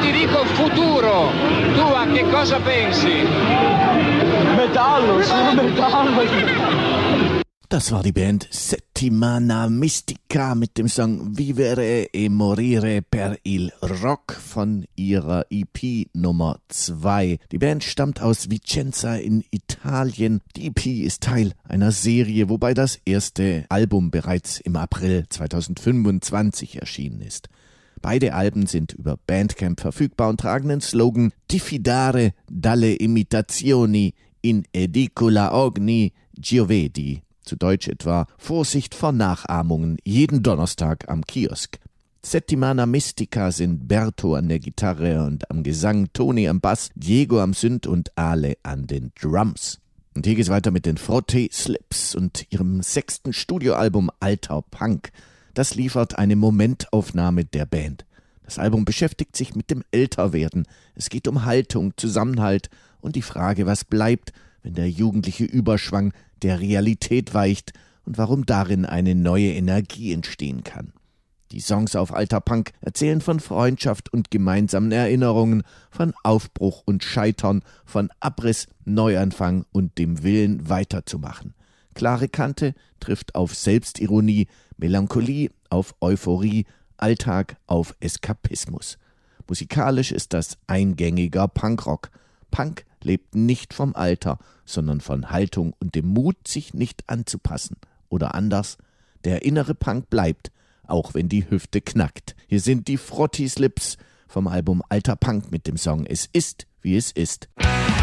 ti dico futuro. Tu a che cosa pensi? Metallo, solo Metallo. Das war die Band Settimana Mistica mit dem Song Vivere e Morire per il Rock von ihrer EP Nummer 2. Die Band stammt aus Vicenza in Italien. Die EP ist Teil einer Serie, wobei das erste Album bereits im April 2025 erschienen ist. Beide Alben sind über Bandcamp verfügbar und tragen den Slogan Diffidare dalle imitazioni in edicola ogni giovedì. Zu Deutsch etwa Vorsicht vor Nachahmungen jeden Donnerstag am Kiosk. Settimana Mistica sind Berto an der Gitarre und am Gesang, Toni am Bass, Diego am Synth und Ale an den Drums. Und hier geht's weiter mit den Frotti Slips und ihrem 6. Studioalbum Alter Punk. Das liefert eine Momentaufnahme der Band. Das Album beschäftigt sich mit dem Älterwerden. Es geht um Haltung, Zusammenhalt und die Frage, was bleibt, wenn der jugendliche Überschwang der Realität weicht und warum darin eine neue Energie entstehen kann. Die Songs auf Alter Punk erzählen von Freundschaft und gemeinsamen Erinnerungen, von Aufbruch und Scheitern, von Abriss, Neuanfang und dem Willen weiterzumachen. Klare Kante trifft auf Selbstironie, Melancholie auf Euphorie, Alltag auf Eskapismus. Musikalisch ist das eingängiger Punkrock. Punk lebt nicht vom Alter, sondern von Haltung und dem Mut, sich nicht anzupassen. Oder anders, der innere Punk bleibt, auch wenn die Hüfte knackt. Hier sind die Frotti Slips vom Album Alter Punk mit dem Song Es ist, wie es ist.